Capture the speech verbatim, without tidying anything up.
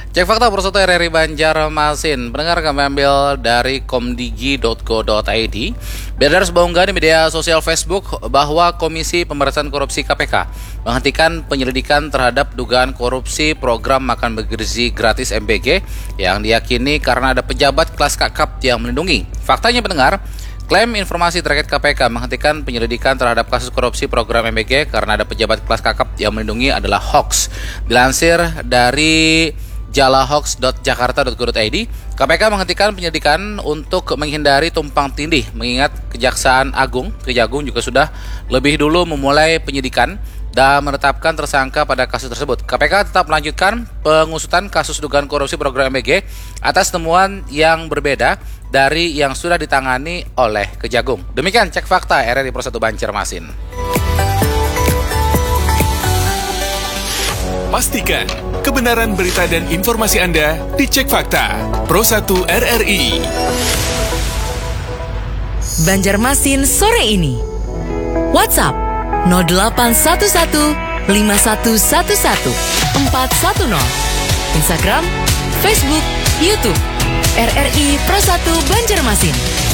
Cek fakta Pro satu R R I Banjarmasin. Pendengar, kami ambil dari komdigi dot go dot i d. Beredar sebuah unggahan di media sosial Facebook bahwa Komisi Pemberantasan Korupsi K P K menghentikan penyelidikan terhadap dugaan korupsi program makan bergizi gratis M B G yang diyakini karena ada pejabat kelas kakap yang melindungi. Faktanya, pendengar, klaim informasi terkait K P K menghentikan penyelidikan terhadap kasus korupsi program M B G karena ada pejabat kelas kakap yang melindungi adalah hoax. Dilansir dari jalahoax dot jakarta dot go dot i d, K P K menghentikan penyelidikan untuk menghindari tumpang tindih, mengingat Kejaksaan Agung, Kejagung juga sudah lebih dulu memulai penyidikan dan menetapkan tersangka pada kasus tersebut. K P K tetap melanjutkan pengusutan kasus dugaan korupsi program M B G atas temuan yang berbeda dari yang sudah ditangani oleh Kejagung. Demikian cek fakta R R I Pro satu Banjarmasin. Pastikan kebenaran berita dan informasi Anda dicek fakta Pro satu R R I. Banjarmasin sore ini. WhatsApp nol delapan satu satu lima satu satu satu empat satu nol. Instagram, Facebook, YouTube R R I Pro satu Banjarmasin.